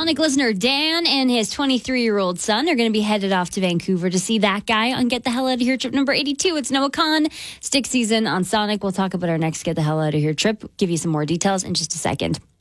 Sonic listener Dan and his 23-year-old son are going to be headed off to Vancouver to see that guy on Get the Hell Out of Here trip number 82. It's Noah Khan, Stick Season on Sonic. We'll talk about our next Get the Hell Out of Here trip. Give you some more details in just a second.